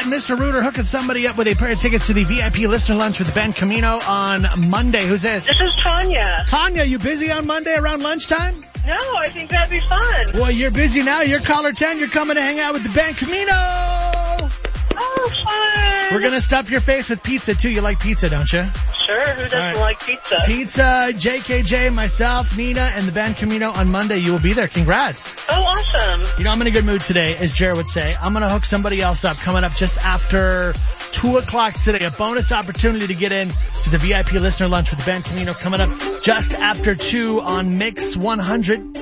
Mr. Rooter hooking somebody up with a pair of tickets to the VIP listener lunch with Ben Camino on Monday. Who's this? This is Tanya. Tanya, you busy on Monday around lunchtime? No, I think that'd be fun. Well, you're busy now. You're caller 10. You're coming to hang out with the Ben Camino. Oh, fun. We're going to stuff your face with pizza, too. You like pizza, don't you? Sure, who doesn't like pizza? Pizza, JKJ, myself, Nina, and the Ben Camino on Monday. You will be there. Congrats. Oh, awesome. You know, I'm in a good mood today, as Jared would say. I'm going to hook somebody else up coming up just after 2 o'clock today. A bonus opportunity to get in to the VIP listener lunch with the Ben Camino coming up just after 2 on Mix 100.